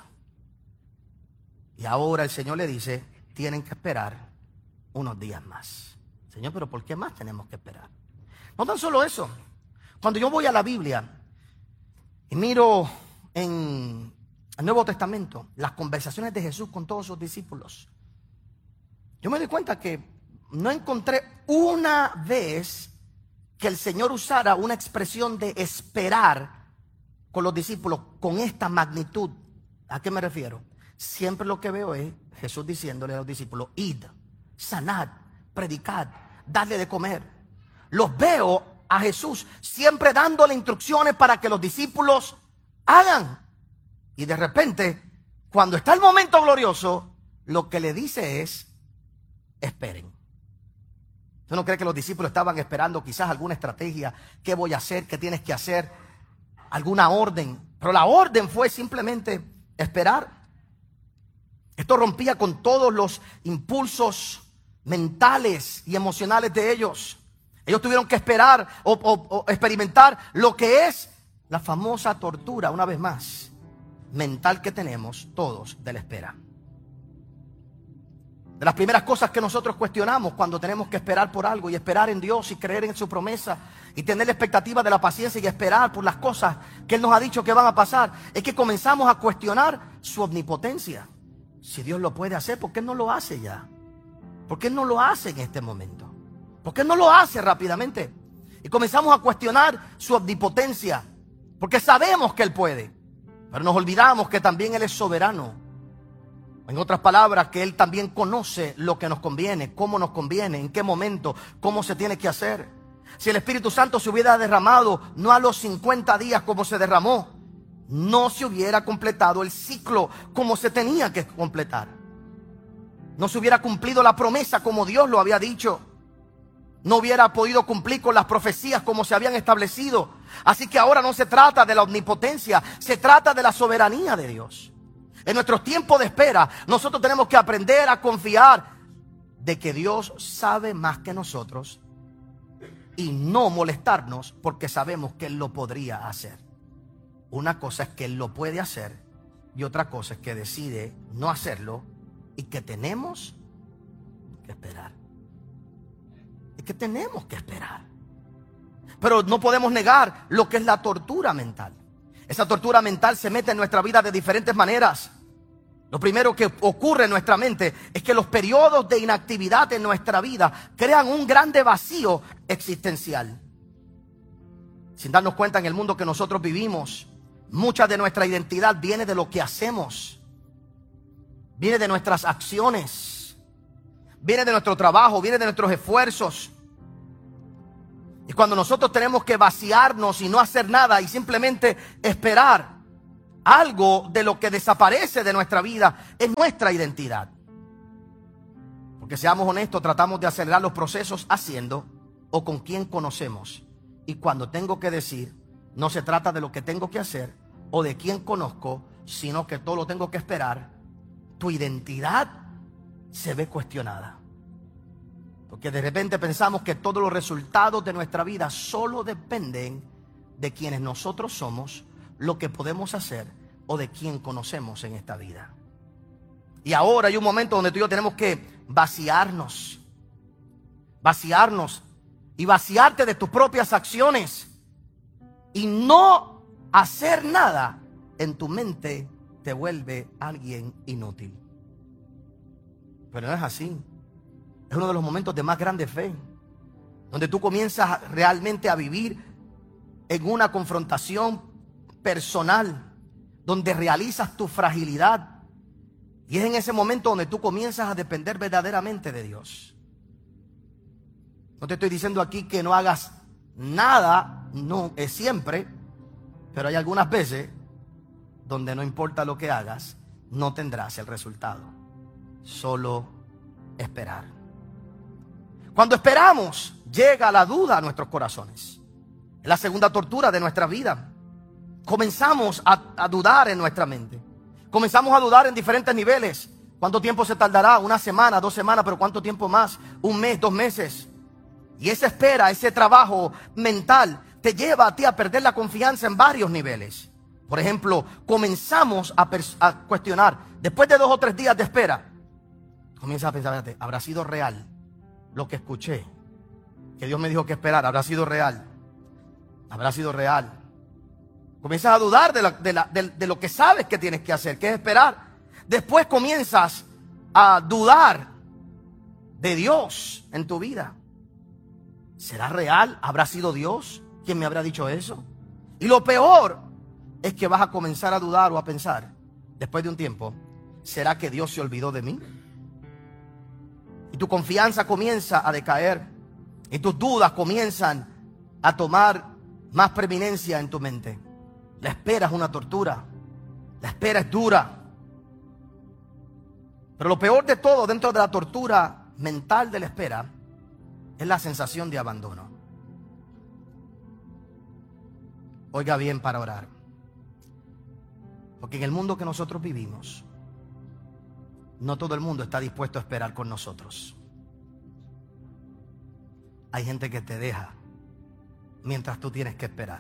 Speaker 2: Y ahora el Señor le dice, tienen que esperar unos días más. Señor, pero ¿por qué más tenemos que esperar? No tan solo eso. Cuando yo voy a la Biblia y miro en el Nuevo Testamento las conversaciones de Jesús con todos sus discípulos, yo me doy cuenta que no encontré una vez que el Señor usara una expresión de esperar con los discípulos con esta magnitud. ¿A qué me refiero? Siempre lo que veo es Jesús diciéndole a los discípulos, id, sanad, predicad, dadle de comer. Los veo a Jesús siempre dándole instrucciones para que los discípulos hagan. Y de repente, cuando está el momento glorioso, lo que le dice es, esperen. ¿Tú no crees que los discípulos estaban esperando quizás alguna estrategia? ¿Qué voy a hacer? ¿Qué tienes que hacer? ¿Alguna orden? Pero la orden fue simplemente esperar. Esto rompía con todos los impulsos mentales y emocionales de ellos. Ellos tuvieron que esperar o, o, o experimentar lo que es la famosa tortura, una vez más, mental que tenemos todos de la espera. De las primeras cosas que nosotros cuestionamos cuando tenemos que esperar por algo y esperar en Dios y creer en su promesa y tener la expectativa de la paciencia y esperar por las cosas que Él nos ha dicho que van a pasar, es que comenzamos a cuestionar su omnipotencia. Si Dios lo puede hacer, ¿por qué no lo hace ya? ¿Por qué no lo hace en este momento? ¿Por qué no lo hace rápidamente? Y comenzamos a cuestionar su omnipotencia, porque sabemos que Él puede, pero nos olvidamos que también Él es soberano. En otras palabras, que Él también conoce lo que nos conviene, cómo nos conviene, en qué momento, cómo se tiene que hacer. Si el Espíritu Santo se hubiera derramado no a los cincuenta días como se derramó, no se hubiera completado el ciclo como se tenía que completar. No se hubiera cumplido la promesa como Dios lo había dicho. No hubiera podido cumplir con las profecías como se habían establecido. Así que ahora no se trata de la omnipotencia, se trata de la soberanía de Dios. En nuestros tiempos de espera, nosotros tenemos que aprender a confiar de que Dios sabe más que nosotros y no molestarnos porque sabemos que Él lo podría hacer. Una cosa es que Él lo puede hacer y otra cosa es que decide no hacerlo y que tenemos que esperar. Es que tenemos que esperar. Pero no podemos negar lo que es la tortura mental. Esa tortura mental se mete en nuestra vida de diferentes maneras. Lo primero que ocurre en nuestra mente es que los periodos de inactividad en nuestra vida crean un grande vacío existencial. Sin darnos cuenta, en el mundo que nosotros vivimos, mucha de nuestra identidad viene de lo que hacemos. viene de nuestras acciones, viene de nuestro trabajo, viene de nuestros esfuerzos. Y cuando nosotros tenemos que vaciarnos y no hacer nada y simplemente esperar, algo de lo que desaparece de nuestra vida es nuestra identidad. Porque seamos honestos, tratamos de acelerar los procesos haciendo o con quien conocemos. Y cuando tengo que decir, no se trata de lo que tengo que hacer o de quién conozco, sino que todo lo tengo que esperar, tu identidad se ve cuestionada. Porque de repente pensamos que todos los resultados de nuestra vida solo dependen de quienes nosotros somos, lo que podemos hacer o de quién conocemos en esta vida. Y ahora hay un momento donde tú y yo tenemos que vaciarnos, vaciarnos y vaciarte de tus propias acciones y no hacer nada en tu mente te vuelve alguien inútil. Pero no es así. Es uno de los momentos de más grande fe, donde tú comienzas realmente a vivir en una confrontación personal, donde realizas tu fragilidad. Y es en ese momento donde tú comienzas a depender verdaderamente de Dios. No te estoy diciendo aquí que no hagas nada, no es siempre, pero hay algunas veces donde no importa lo que hagas, no tendrás el resultado. Solo esperar. Cuando esperamos, llega la duda a nuestros corazones. Es la segunda tortura de nuestra vida. Comenzamos a, a dudar en nuestra mente. Comenzamos a dudar en diferentes niveles. ¿Cuánto tiempo se tardará? Una semana, dos semanas, pero ¿cuánto tiempo más? Un mes, dos meses. Y esa espera, ese trabajo mental, te lleva a ti a perder la confianza en varios niveles. Por ejemplo, comenzamos a, a cuestionar. Después de dos o tres días de espera, comienzas a pensar, espérate, ¿habrá sido real lo que escuché? Que Dios me dijo que esperar, ¿habrá sido real? ¿Habrá sido real? Comienzas a dudar de, la, de, la, de, de lo que sabes que tienes que hacer, que es esperar. Después comienzas a dudar de Dios en tu vida. ¿Será real? ¿Habrá sido Dios quien me habrá dicho eso? Y lo peor es que vas a comenzar a dudar o a pensar, después de un tiempo, ¿será que Dios se olvidó de mí? Y tu confianza comienza a decaer. Y tus dudas comienzan a tomar más preeminencia en tu mente. La espera es una tortura. La espera es dura. Pero lo peor de todo dentro de la tortura mental de la espera es la sensación de abandono. Oiga bien para orar. Porque en el mundo que nosotros vivimos, no todo el mundo está dispuesto a esperar con nosotros. Hay gente que te deja mientras tú tienes que esperar.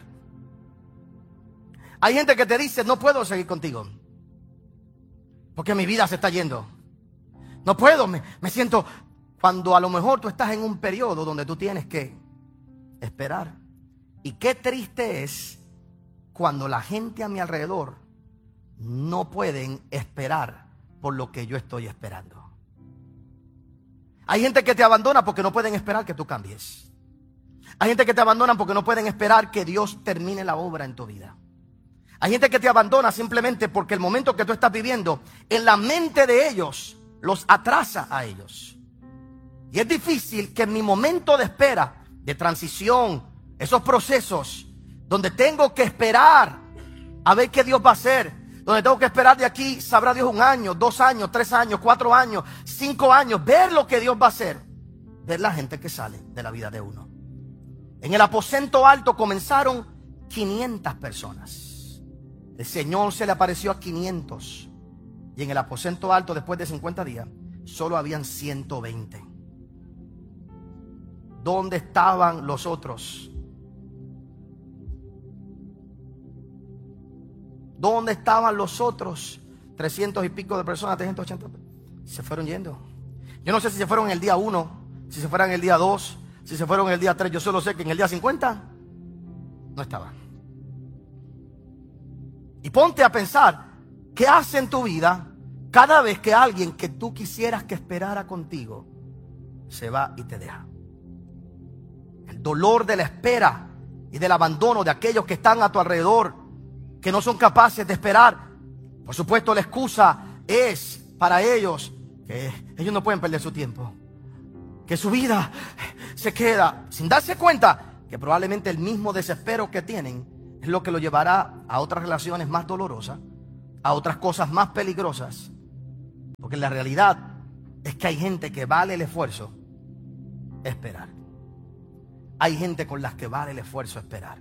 Speaker 2: Hay gente que te dice, no puedo seguir contigo porque mi vida se está yendo. No puedo, me, me siento... Cuando a lo mejor tú estás en un periodo donde tú tienes que esperar. Y qué triste es cuando la gente a mi alrededor no pueden esperar por lo que yo estoy esperando. Hay gente que te abandona porque no pueden esperar que tú cambies. Hay gente que te abandona porque no pueden esperar que Dios termine la obra en tu vida. Hay gente que te abandona simplemente porque el momento que tú estás viviendo en la mente de ellos los atrasa a ellos. Y es difícil que en mi momento de espera, de transición, esos procesos donde tengo que esperar a ver qué Dios va a hacer, donde tengo que esperar de aquí, sabrá Dios un año, dos años, tres años, cuatro años, cinco años, ver lo que Dios va a hacer, ver la gente que sale de la vida de uno. En el aposento alto comenzaron quinientas personas. El Señor se le apareció a quinientos. Y en el aposento alto, después de cincuenta días, solo habían ciento veinte. ¿Dónde estaban los otros? ¿Dónde estaban los otros? trescientos y pico de personas, trescientos ochenta. Se fueron yendo. Yo no sé si se fueron en el día uno, si se fueron en el día dos, si se fueron en el día tres. Yo solo sé que en el día cincuenta no estaban. Y ponte a pensar, ¿qué hace en tu vida cada vez que alguien que tú quisieras que esperara contigo se va y te deja? El dolor de la espera y del abandono de aquellos que están a tu alrededor, que no son capaces de esperar. Por supuesto, la excusa es para ellos que ellos no pueden perder su tiempo, que su vida se queda sin darse cuenta que probablemente el mismo desespero que tienen es lo que lo llevará a otras relaciones más dolorosas, a otras cosas más peligrosas. Porque la realidad es que hay gente que vale el esfuerzo esperar. Hay gente con las que vale el esfuerzo esperar.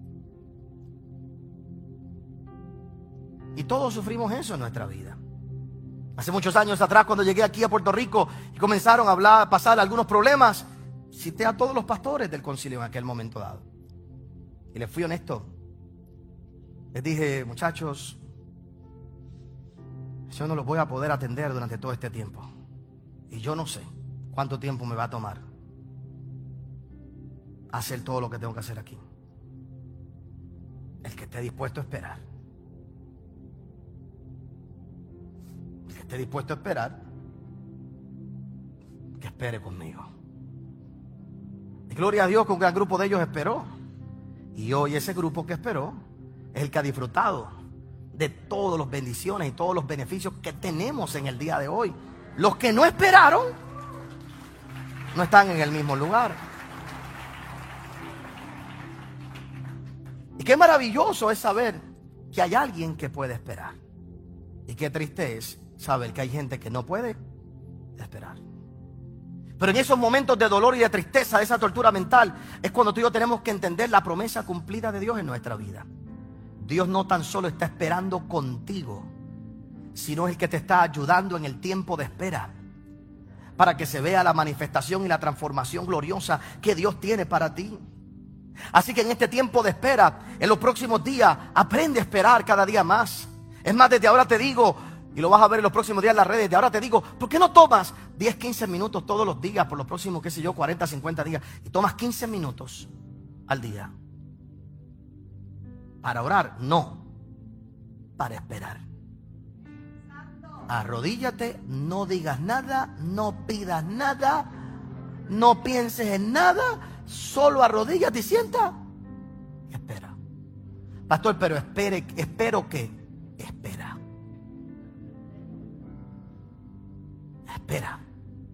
Speaker 2: Y todos sufrimos eso en nuestra vida. Hace muchos años atrás, cuando llegué aquí a Puerto Rico y comenzaron a hablar, a pasar algunos problemas, cité a todos los pastores del concilio en aquel momento dado. Y les fui honesto. Les dije, muchachos, yo no los voy a poder atender durante todo este tiempo. Y yo no sé cuánto tiempo me va a tomar hacer todo lo que tengo que hacer aquí. El que esté dispuesto a esperar. El que esté dispuesto a esperar, que espere conmigo. Y gloria a Dios que un gran grupo de ellos esperó. Y hoy ese grupo que esperó es el que ha disfrutado de todas las bendiciones y todos los beneficios que tenemos en el día de hoy. Los que no esperaron no están en el mismo lugar. Y qué maravilloso es saber que hay alguien que puede esperar. Y qué triste es saber que hay gente que no puede esperar. Pero en esos momentos de dolor y de tristeza, de esa tortura mental, es cuando tú y yo tenemos que entender la promesa cumplida de Dios en nuestra vida. Dios no tan solo está esperando contigo, sino es el que te está ayudando en el tiempo de espera, para que se vea la manifestación y la transformación gloriosa que Dios tiene para ti. Así que en este tiempo de espera, en los próximos días, aprende a esperar cada día más. Es más, desde ahora te digo, y lo vas a ver en los próximos días en las redes, desde ahora te digo, ¿por qué no tomas diez, quince minutos todos los días por los próximos, qué sé yo, cuarenta, cincuenta días, y tomas quince minutos al día para orar? No, para esperar. Arrodíllate, no digas nada, no pidas nada, no pienses en nada, solo arrodíllate y sienta y espera. Pastor, pero espere, espero que, espera. Espera.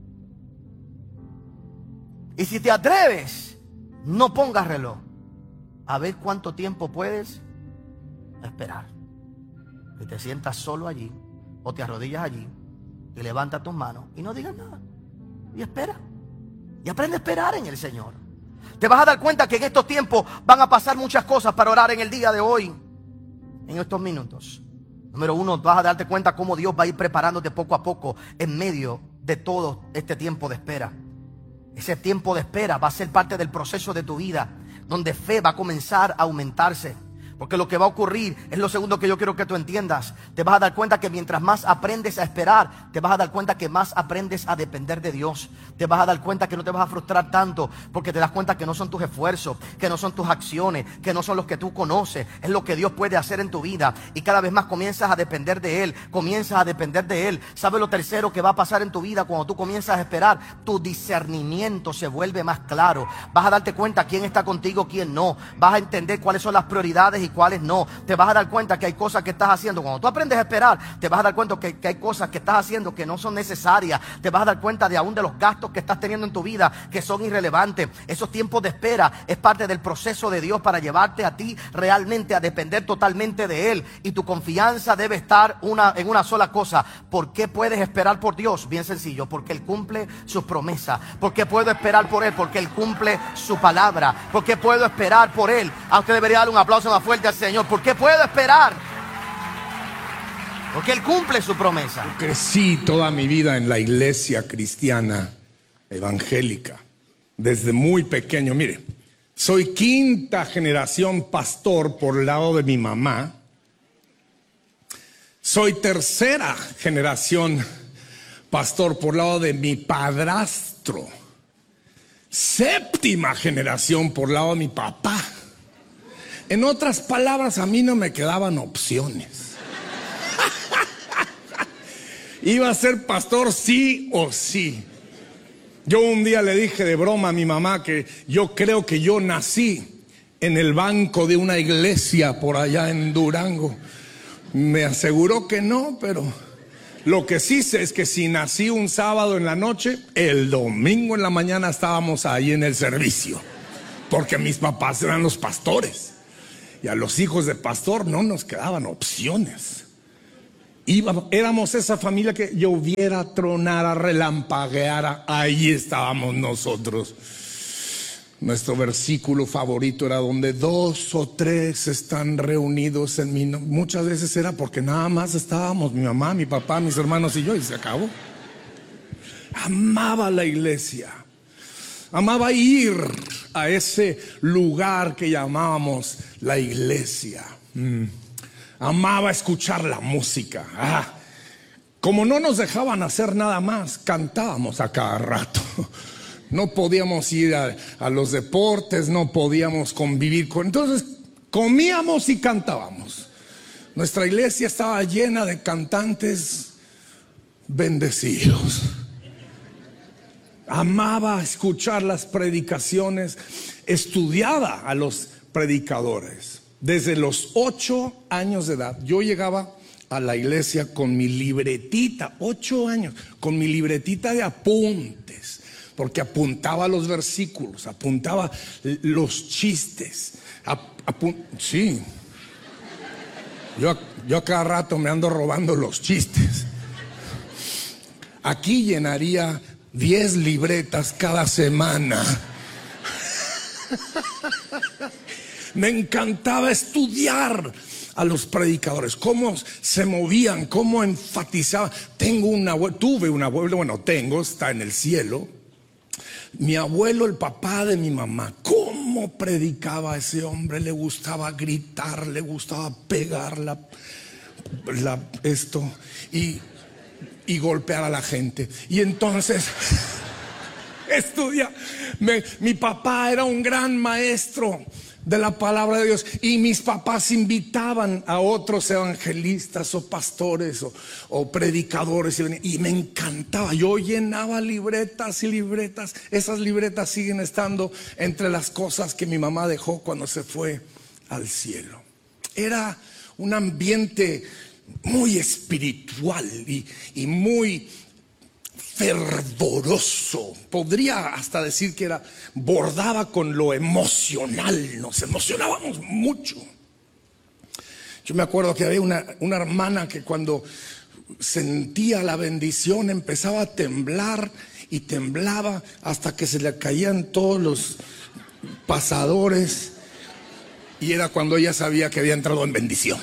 Speaker 2: Y si te atreves, no pongas reloj. A ver cuánto tiempo puedes esperar. Y te sientas solo allí, o te arrodillas allí, y levantas tus manos, y no digas nada. Y espera. Y aprende a esperar en el Señor. Te vas a dar cuenta que en estos tiempos van a pasar muchas cosas para orar en el día de hoy, en estos minutos. Número uno, vas a darte cuenta cómo Dios va a ir preparándote poco a poco en medio de todo este tiempo de espera. Ese tiempo de espera va a ser parte del proceso de tu vida, donde fe va a comenzar a aumentarse. Porque lo que va a ocurrir es lo segundo que yo quiero que tú entiendas. Te vas a dar cuenta que mientras más aprendes a esperar, te vas a dar cuenta que más aprendes a depender de Dios. Te vas a dar cuenta que no te vas a frustrar tanto, porque te das cuenta que no son tus esfuerzos, que no son tus acciones, que no son los que tú conoces. Es lo que Dios puede hacer en tu vida. Y cada vez más comienzas a depender de Él. Comienzas a depender de Él. ¿Sabes lo tercero que va a pasar en tu vida cuando tú comienzas a esperar? Tu discernimiento se vuelve más claro. Vas a darte cuenta quién está contigo, quién no. Vas a entender cuáles son las prioridades y cuáles no. Te vas a dar cuenta que hay cosas que estás haciendo. Cuando tú aprendes a esperar, te vas a dar cuenta que, que hay cosas que estás haciendo que no son necesarias. Te vas a dar cuenta de aún de los gastos que estás teniendo en tu vida que son irrelevantes. Esos tiempos de espera es parte del proceso de Dios para llevarte a ti realmente a depender totalmente de Él. Y tu confianza debe estar una, en una sola cosa. ¿Por qué puedes esperar por Dios? Bien sencillo, porque Él cumple sus promesas. ¿Por qué puedo esperar por Él? Porque Él cumple su palabra. ¿Por qué puedo esperar por Él? A usted debería darle un aplauso más fuerte al Señor. ¿Por qué puedo esperar? Porque Él cumple su promesa.
Speaker 3: Yo crecí toda mi vida en la iglesia cristiana evangélica, desde muy pequeño. Mire, soy quinta generación pastor por el lado de mi mamá. Soy tercera generación pastor por el lado de mi padrastro. Séptima generación por el lado de mi papá. En otras palabras, a mí no me quedaban opciones. Iba a ser pastor sí o sí. Yo un día le dije de broma a mi mamá que yo creo que yo nací en el banco de una iglesia por allá en Durango. Me aseguró que no, pero Lo que sí sé es que si nací un sábado en la noche, el domingo en la mañana estábamos ahí en el servicio, porque mis papás eran los pastores y a los hijos de pastor no nos quedaban opciones. Iba, éramos esa familia que lloviera, tronara, relampagueara, ahí estábamos nosotros. Nuestro versículo favorito era: donde dos o tres están reunidos en mi nombre. Muchas veces era porque nada más estábamos mi mamá, mi papá, mis hermanos y yo, y se acabó. Amaba la iglesia, amaba ir a ese lugar que llamábamos la iglesia. Mm. Amaba escuchar la música. Ah, como no nos dejaban hacer nada más, cantábamos a cada rato. No podíamos ir a, a los deportes, no podíamos convivir con... Entonces comíamos y cantábamos. Nuestra iglesia estaba llena de cantantes bendecidos. Amaba escuchar las predicaciones, estudiaba a los predicadores. Desde los ocho años de edad yo llegaba a la iglesia con mi libretita, ocho años, con mi libretita de apuntes. Porque apuntaba los versículos, apuntaba los chistes. Ap, apun, sí. Yo, yo a cada rato me ando robando los chistes. Aquí llenaría diez libretas cada semana. Me encantaba estudiar a los predicadores, cómo se movían, cómo enfatizaban. Tengo una abuelo, tuve un abuelo, bueno, tengo, está en el cielo. Mi abuelo, el papá de mi mamá, cómo predicaba ese hombre. Le gustaba gritar, le gustaba pegar la, la, esto y, y golpear a la gente. Y entonces estudia. Me, mi papá era un gran maestro de la palabra de Dios, y mis papás invitaban a otros evangelistas o pastores o, o predicadores, y me encantaba. Yo llenaba libretas y libretas. Esas libretas siguen estando entre las cosas que mi mamá dejó cuando se fue al cielo. Era un ambiente muy espiritual y, y muy fervoroso. Podría hasta decir que era, bordaba con lo emocional. Nos emocionábamos mucho. Yo me acuerdo que había una, una hermana que cuando sentía la bendición empezaba a temblar y temblaba hasta que se le caían todos los pasadores, y era cuando ella sabía que había entrado en bendición.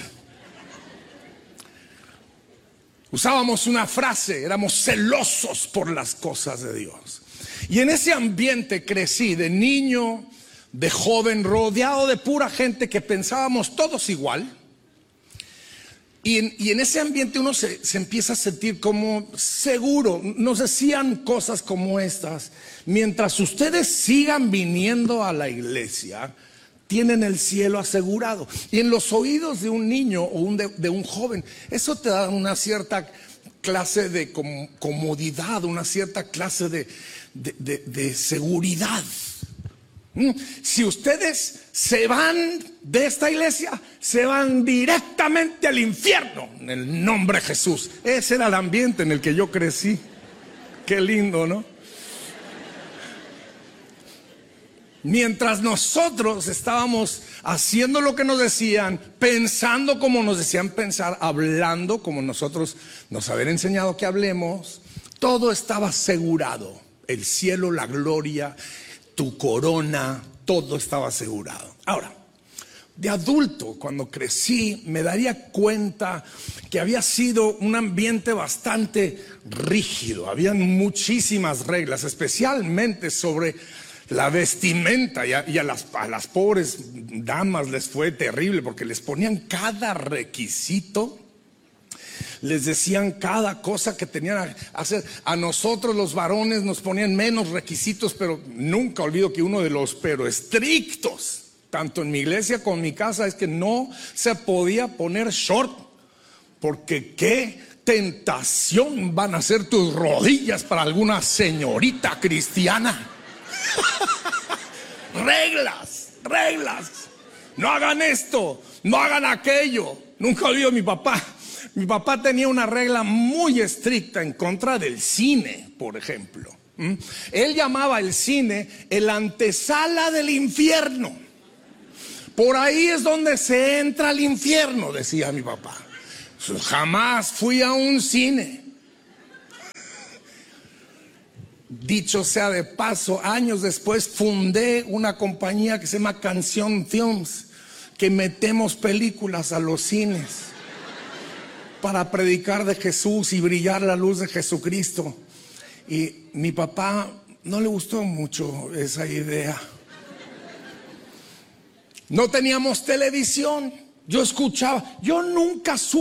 Speaker 3: Usábamos una frase: éramos celosos por las cosas de Dios. Y en ese ambiente crecí, de niño, de joven, rodeado de pura gente que pensábamos todos igual. Y en, y en ese ambiente uno se, se empieza a sentir como seguro. Nos decían cosas como estas: mientras ustedes sigan viniendo a la iglesia, tienen el cielo asegurado. Y en los oídos de un niño o un de, de un joven, eso te da una cierta clase de com, comodidad, una cierta clase de, de, de, de seguridad. Si ustedes se van de esta iglesia, se van directamente al infierno, en el nombre de Jesús. Ese era el ambiente en el que yo crecí. Qué lindo, ¿no? Mientras nosotros estábamos haciendo lo que nos decían, pensando como nos decían pensar, hablando como nosotros nos habían enseñado que hablemos, todo estaba asegurado. El cielo, la gloria, tu corona, todo estaba asegurado. Ahora, de adulto, cuando crecí, me daría cuenta que había sido un ambiente bastante rígido. Habían muchísimas reglas, especialmente sobre la vestimenta, y a, y a, las, a las pobres damas les fue terrible porque les ponían cada requisito, les decían cada cosa que tenían que hacer. A nosotros los varones nos ponían menos requisitos, pero nunca olvido que uno de los pero estrictos, tanto en mi iglesia como en mi casa, es que no se podía poner short, porque qué tentación van a ser tus rodillas para alguna señorita cristiana. Reglas, reglas. No hagan esto, no hagan aquello. Nunca olvido a mi papá. Mi papá tenía una regla muy estricta en contra del cine, por ejemplo. ¿Mm? Él llamaba el cine el antesala del infierno. Por ahí es donde se entra al infierno, decía mi papá. Jamás fui a un cine. Dicho sea de paso, años después fundé una compañía que se llama Canción Films, que metemos películas a los cines para predicar de Jesús y brillar la luz de Jesucristo. Y mi papá no le gustó mucho esa idea. No teníamos televisión. Yo escuchaba, yo nunca supe